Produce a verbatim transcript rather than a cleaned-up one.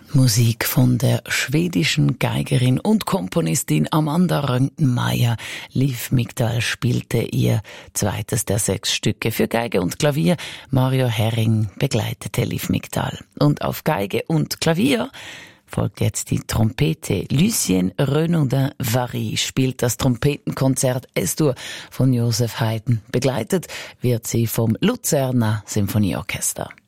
Musik von der schwedischen Geigerin und Komponistin Amanda Röntgenmeier. Liv Migdal spielte ihr zweites der sechs Stücke für Geige und Klavier. Mario Herring begleitete Liv Migdal. Und auf Geige und Klavier folgt jetzt die Trompete. Lucien Renaudin-Vary spielt das Trompetenkonzert S-Dur von Joseph Haydn. Begleitet wird sie vom Luzerner Sinfonieorchester.